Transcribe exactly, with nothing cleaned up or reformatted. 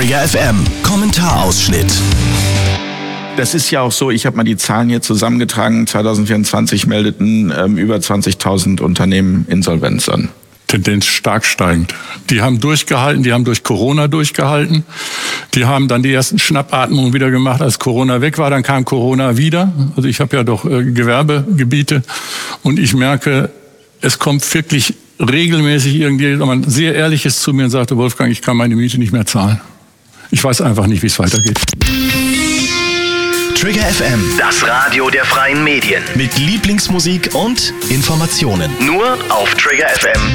Trigger F M, Kommentarausschnitt. Das ist ja auch so, ich habe mal die Zahlen hier zusammengetragen, zwanzig vierundzwanzig meldeten ähm, über zwanzigtausend Unternehmen Insolvenz an. Tendenz stark steigend. Die haben durchgehalten, die haben durch Corona durchgehalten. Die haben dann die ersten Schnappatmungen wieder gemacht, als Corona weg war. Dann kam Corona wieder. Also ich habe ja doch äh, Gewerbegebiete und ich merke, es kommt wirklich regelmäßig irgendjemand sehr Ehrliches zu mir und sagte, Wolfgang, ich kann meine Miete nicht mehr zahlen. Ich weiß einfach nicht, wie es weitergeht. Trigger F M, Das Radio der freien Medien. mit Lieblingsmusik und Informationen. Nur auf Trigger F M.